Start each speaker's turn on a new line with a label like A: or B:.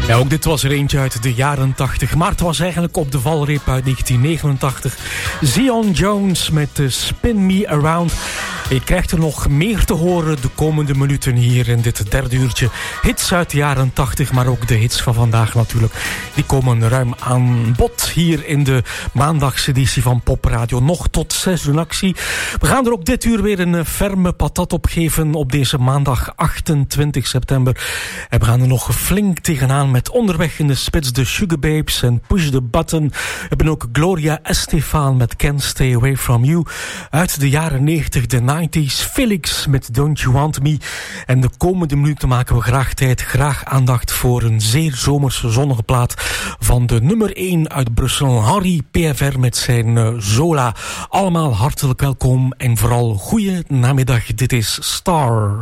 A: Ja, ook dit was er eentje uit de jaren 80. Maar het was eigenlijk op de valreep uit 1989. Zion Jones met Spin Me Around. Je krijgt er nog meer te horen de komende minuten hier in dit derde uurtje. Hits uit de jaren 80, maar ook de hits van vandaag natuurlijk. Die komen ruim aan bod hier in de maandagseditie van Pop Radio. Nog tot 6 uur in actie. We gaan er ook dit uur weer een ferme patat op geven op deze maandag 28 september. En we gaan er nog flink tegenaan met Onderweg in de Spits, de Sugababes en Push the Button. We hebben ook Gloria Estefan met Can't Stay Away From You. Uit de jaren 90, de 90s. Felix met Don't You Want Me. En de komende minuten maken we graag aandacht voor een zeer zomerse zonnige plaat van de nummer 1 uit Brussel, Henri PFR met zijn Zola. Allemaal hartelijk welkom en vooral goeie namiddag. Dit is Star.